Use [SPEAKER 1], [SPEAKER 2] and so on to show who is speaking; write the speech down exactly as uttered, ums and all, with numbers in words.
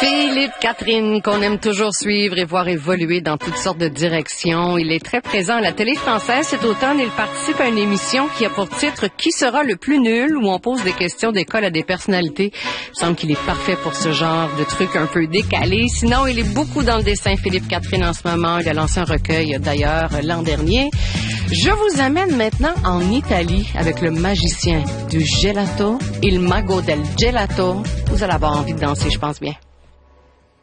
[SPEAKER 1] Philippe Catherine, qu'on aime toujours suivre et voir évoluer dans toutes sortes de directions. Il est très présent à la télé française cet automne. Il participe à une émission qui a pour titre « Qui sera le plus nul ?» où on pose des questions d'école à des personnalités. Il semble qu'il est parfait pour ce genre de trucs un peu décalés. Sinon, il est beaucoup dans le dessin, Philippe Catherine, en ce moment. Il a lancé un recueil, d'ailleurs, l'an dernier. Je vous amène maintenant en Italie avec le magicien du gelato, il mago del gelato. Vous allez avoir envie de danser, je pense bien.